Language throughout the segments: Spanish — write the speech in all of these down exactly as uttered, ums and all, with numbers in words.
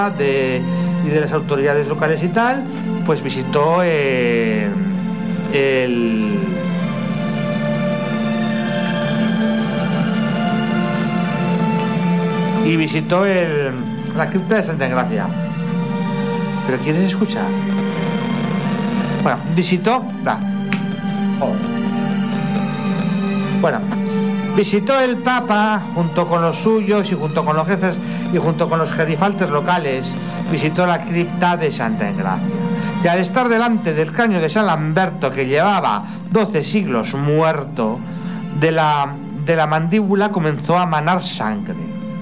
de, y de las autoridades locales y tal, pues visitó eh, el y visitó el la cripta de Santa Engracia. ¿Pero quieres escuchar? Bueno, visitó da. Oh. Bueno, visitó el Papa junto con los suyos y junto con los jefes y junto con los gerifaltes locales, visitó la cripta de Santa Engracia. Y al estar delante del cráneo de San Lamberto, que llevaba doce siglos muerto, de la, de la mandíbula comenzó a manar sangre.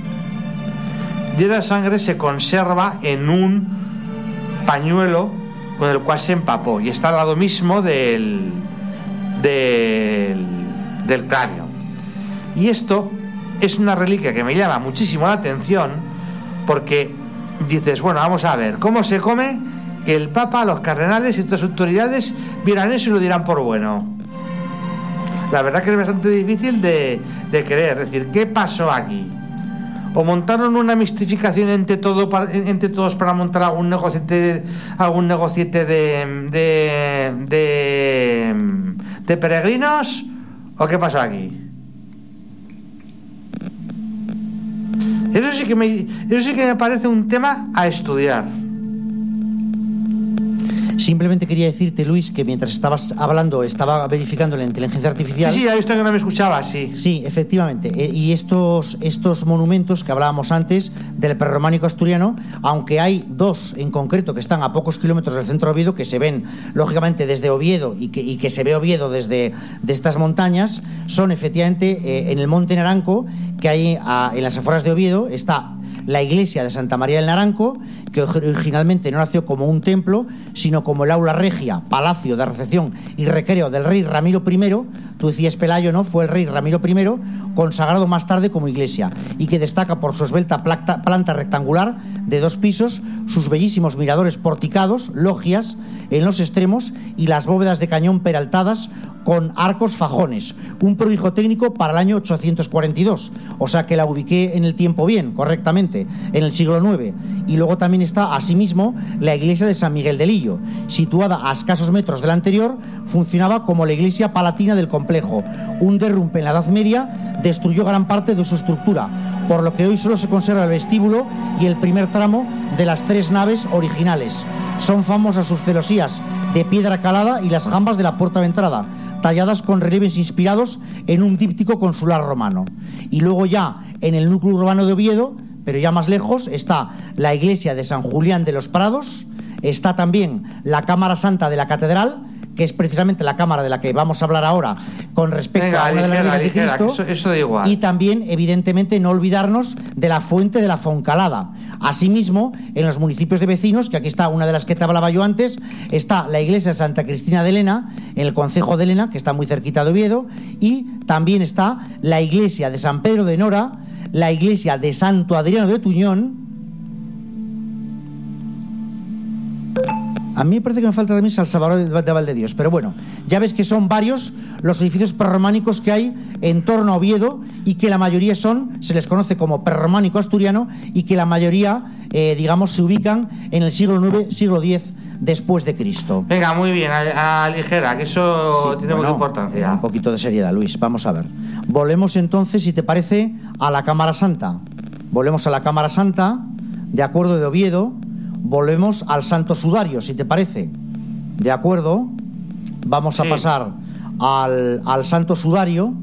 Y la sangre se conserva en un pañuelo con el cual se empapó y está al lado mismo del, del, del cráneo. Y esto es una reliquia que me llama muchísimo la atención, porque dices, bueno, vamos a ver, ¿cómo se come que el Papa, los cardenales y otras autoridades vieran eso y lo dirán por bueno? La verdad que es bastante difícil de, de creer. Es decir, ¿qué pasó aquí? ¿O montaron una mistificación entre, todo, entre todos para montar algún negociete, algún negociete de, de, de, de peregrinos? ¿O qué pasó aquí? Eso sí que me, eso sí que me parece un tema a estudiar. Simplemente quería decirte, Luis, que mientras estabas hablando estaba verificando la inteligencia artificial. Sí, sí, ya he visto que no me escuchaba, sí. Sí, efectivamente. Y estos, estos monumentos que hablábamos antes del prerrománico asturiano, aunque hay dos en concreto que están a pocos kilómetros del centro de Oviedo, que se ven lógicamente desde Oviedo y que, y que se ve Oviedo desde de estas montañas, son efectivamente eh, en el Monte Naranco, que hay a, en las afueras de Oviedo, está la iglesia de Santa María del Naranco, que originalmente no nació como un templo, sino como el aula regia, palacio de recepción y recreo del rey Ramiro primero. Tú decías, Pelayo, ¿no? Fue el rey Ramiro primero, consagrado más tarde como iglesia, y que destaca por su esbelta planta, planta rectangular de dos pisos, sus bellísimos miradores porticados, logias en los extremos y las bóvedas de cañón peraltadas con arcos fajones, un prodigio técnico para el año ochocientos cuarenta y dos, o sea que la ubiqué en el tiempo bien, correctamente, en el siglo nueve. Y luego también está, asimismo, la iglesia de San Miguel de Lillo, situada a escasos metros de la anterior, funcionaba como la iglesia palatina del complejo. Un derrumbe en la Edad Media destruyó gran parte de su estructura, por lo que hoy solo se conserva el vestíbulo y el primer tramo de las tres naves originales. Son famosas sus celosías de piedra calada y las jambas de la puerta de entrada, talladas con relieves inspirados en un díptico consular romano. Y luego ya en el núcleo urbano de Oviedo, pero ya más lejos, está la iglesia de San Julián de los Prados, está también la Cámara Santa de la Catedral, que es precisamente la cámara de la que vamos a hablar ahora con respecto Venga, a una ligera, de las reliquias de Cristo, eso, eso da igual. Y también, evidentemente, no olvidarnos de la fuente de la Foncalada. Asimismo, en los municipios de vecinos, que aquí está una de las que te hablaba yo antes, está la iglesia de Santa Cristina de Lena, en el concejo de Lena, que está muy cerquita de Oviedo, y también está la iglesia de San Pedro de Nora, la iglesia de Santo Adriano de Tuñón. A mí me parece que me falta también San Salvador de Valdedios, pero bueno, ya ves que son varios los edificios prerrománicos que hay en torno a Oviedo y que la mayoría son, se les conoce como prerrománico asturiano y que la mayoría, eh, digamos, se ubican en el siglo nueve, siglo diez después de Cristo. Venga, muy bien, a, a ligera, que eso sí, tiene bueno, mucha importancia. Eh, un poquito de seriedad, Luis, vamos a ver. Volvemos entonces, si te parece, a la Cámara Santa. Volvemos a la Cámara Santa, de acuerdo, de Oviedo. Volvemos al Santo Sudario, si te parece. ¿De acuerdo? Vamos sí. a pasar al, al Santo Sudario.